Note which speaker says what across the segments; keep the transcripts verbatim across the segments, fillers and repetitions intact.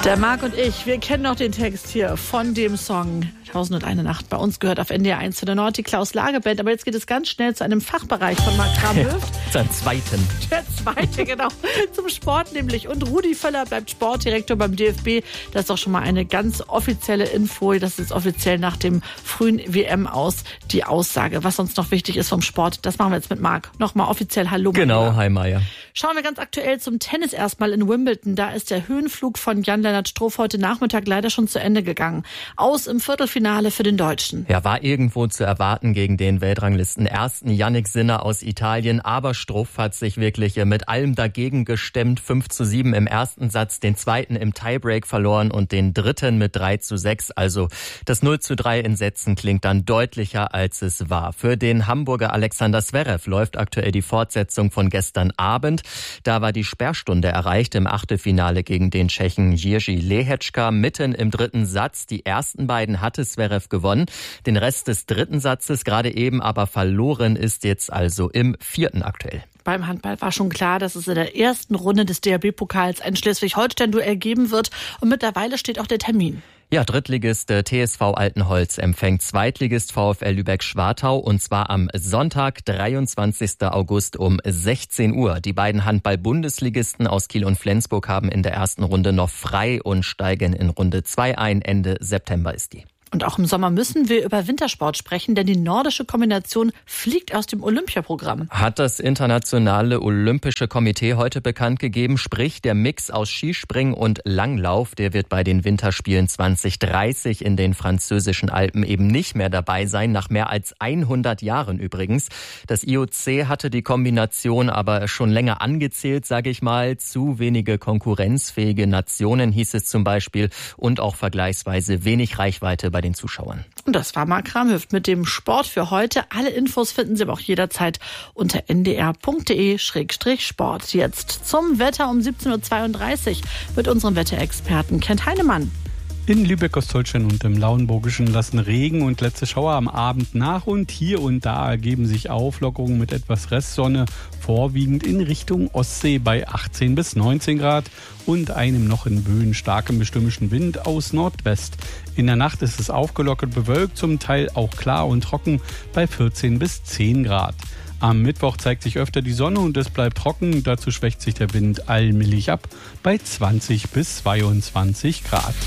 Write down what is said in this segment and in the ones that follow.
Speaker 1: Der Marc und ich, wir kennen noch den Text hier von dem Song Tausendundeine Nacht. Bei uns gehört auf N D R eins zu der Nord die Klaus-Lager-Band. Aber jetzt geht es ganz schnell zu einem Fachbereich von Marc Kramhöft.
Speaker 2: Zu einem zweiten.
Speaker 1: Der zweite, genau. Zum Sport nämlich. Und Rudi Völler bleibt Sportdirektor beim D F B. Das ist doch schon mal eine ganz offizielle Info. Das ist offiziell nach dem frühen W M aus die Aussage. Was sonst noch wichtig ist vom Sport, das machen wir jetzt mit Marc. Nochmal offiziell Hallo.
Speaker 2: Genau, hi Maja.
Speaker 1: Schauen wir ganz aktuell zum Tennis erstmal in Wimbledon. Da ist der Höhenflug von Jan-Lennart Struff heute Nachmittag leider schon zu Ende gegangen. Aus im Viertelfinale für den Deutschen.
Speaker 2: Ja, war irgendwo zu erwarten gegen den Weltranglisten ersten Yannick Sinner aus Italien. Aber Struff hat sich wirklich mit allem dagegen gestemmt. fünf zu sieben im ersten Satz, den zweiten im Tiebreak verloren und den dritten mit drei zu sechs. Also das null zu drei in Sätzen klingt dann deutlicher, als es war. Für den Hamburger Alexander Zverev läuft aktuell die Fortsetzung von gestern Abend. Da war die Sperrstunde erreicht im Achtelfinale gegen den Tschechen Jiří Lehečka mitten im dritten Satz. Die ersten beiden hatte Zverev gewonnen. Den Rest des dritten Satzes gerade eben aber verloren, ist jetzt also im vierten aktuell.
Speaker 1: Beim Handball war schon klar, dass es in der ersten Runde des D H B-Pokals ein Schleswig-Holstein-Duell geben wird. Und mittlerweile steht auch der Termin.
Speaker 2: Ja, Drittligist T S V Altenholz empfängt Zweitligist VfL Lübeck-Schwartau und zwar am Sonntag, dreiundzwanzigsten August um sechzehn Uhr. Die beiden Handball-Bundesligisten aus Kiel und Flensburg haben in der ersten Runde noch frei und steigen in Runde zwei ein. Ende September ist die.
Speaker 1: Und auch im Sommer müssen wir über Wintersport sprechen, denn die nordische Kombination fliegt aus dem Olympiaprogramm.
Speaker 2: Hat das Internationale Olympische Komitee heute bekannt gegeben, sprich der Mix aus Skispringen und Langlauf, der wird bei den Winterspielen zwanzig dreißig in den französischen Alpen eben nicht mehr dabei sein, nach mehr als hundert Jahren übrigens. Das I O C hatte die Kombination aber schon länger angezählt, sage ich mal. Zu wenige konkurrenzfähige Nationen hieß es zum Beispiel und auch vergleichsweise wenig Reichweite bei den Zuschauern.
Speaker 1: Und das war Marc Kramhöft mit dem Sport für heute. Alle Infos finden Sie aber auch jederzeit unter n d r punkt d e slash sport. Jetzt zum Wetter um siebzehn Uhr zweiunddreißig mit unserem Wetterexperten Kent Heinemann.
Speaker 3: In Lübeck-Ostholstein und im Lauenburgischen lassen Regen und letzte Schauer am Abend nach und hier und da ergeben sich Auflockerungen mit etwas Restsonne, vorwiegend in Richtung Ostsee bei achtzehn bis neunzehn Grad und einem noch in Böen starken bestimmischen Wind aus Nordwest. In der Nacht ist es aufgelockert bewölkt, zum Teil auch klar und trocken bei vierzehn bis zehn Grad. Am Mittwoch zeigt sich öfter die Sonne und es bleibt trocken. Dazu schwächt sich der Wind allmählich ab bei zwanzig bis zweiundzwanzig Grad.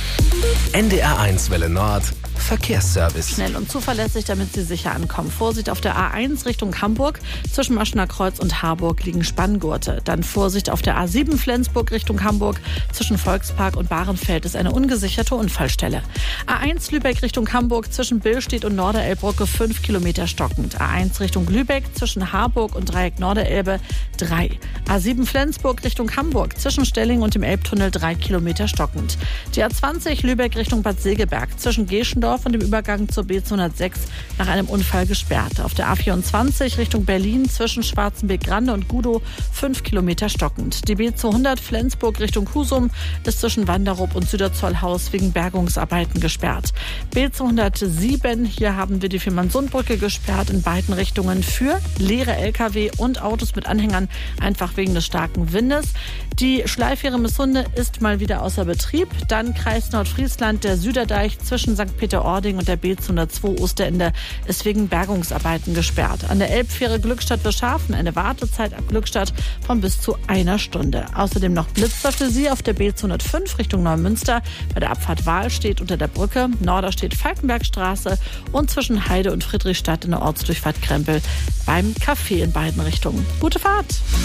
Speaker 4: N D R eins Welle Nord Verkehrsservice.
Speaker 1: Schnell und zuverlässig, damit Sie sicher ankommen. Vorsicht auf der A eins Richtung Hamburg. Zwischen Maschener Kreuz und Harburg liegen Spanngurte. Dann Vorsicht auf der A sieben Flensburg Richtung Hamburg. Zwischen Volkspark und Bahrenfeld ist eine ungesicherte Unfallstelle. A eins Lübeck Richtung Hamburg. Zwischen Billstedt und Norderelbbrücke fünf Kilometer stockend. A eins Richtung Lübeck. Zwischen Harburg und Dreieck Norderelbe drei. A sieben Flensburg Richtung Hamburg. Zwischen Stelling und dem Elbtunnel drei Kilometer stockend. Die A zwanzig Lübeck Richtung Bad Segeberg. Zwischen Geschendorf und dem Übergang zur B zweihundertsechs nach einem Unfall gesperrt. Auf der A vierundzwanzig Richtung Berlin zwischen Schwarzenbeck-Grande und Gudow fünf Kilometer stockend. Die B zweihundert Flensburg Richtung Husum ist zwischen Wanderup und Süderzollhaus wegen Bergungsarbeiten gesperrt. B zweihundertsieben, hier haben wir die Fehmarnsundbrücke gesperrt in beiden Richtungen für leere L K W und Autos mit Anhängern, einfach wegen des starken Windes. Die Schleifähre Missunde ist mal wieder außer Betrieb. Dann Kreis Nordfriesland, der Süderdeich zwischen Sankt Peter-Ording und der B zweihundertzwei Osterende ist wegen Bergungsarbeiten gesperrt. An der Elbfähre Glückstadt-Wischhafen eine Wartezeit ab Glückstadt von bis zu einer Stunde. Außerdem noch Blitzer für Sie auf der B zweihundertfünf Richtung Neumünster. Bei der Abfahrt Wahlstedt unter der Brücke, Norderstedt Falkenbergstraße und zwischen Heide und Friedrichstadt in der Ortsdurchfahrt Krempel beim Café in beiden Richtungen. Gute Fahrt!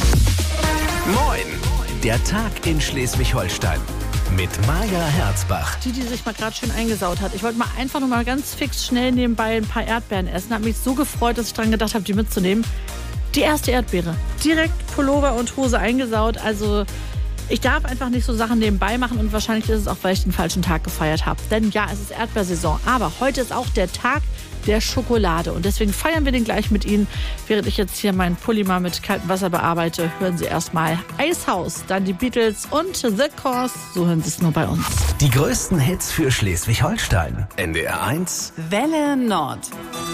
Speaker 4: Moin! Der Tag in Schleswig-Holstein. Mit Maja Herzbach.
Speaker 1: Die, die sich mal gerade schön eingesaut hat. Ich wollte mal einfach nur mal ganz fix schnell nebenbei ein paar Erdbeeren essen. Habe mich so gefreut, dass ich dran gedacht habe, die mitzunehmen. Die erste Erdbeere. Direkt Pullover und Hose eingesaut. Also ich darf einfach nicht so Sachen nebenbei machen und wahrscheinlich ist es auch, weil ich den falschen Tag gefeiert habe. Denn ja, es ist Erdbeersaison. Aber heute ist auch der Tag der Schokolade. Und deswegen feiern wir den gleich mit Ihnen. Während ich jetzt hier meinen Pulli mal mit kaltem Wasser bearbeite, hören Sie erstmal Eishaus, dann die Beatles und The Course. So hören Sie es nur bei uns.
Speaker 4: Die größten Hits für Schleswig-Holstein. N D R eins
Speaker 5: Welle Nord.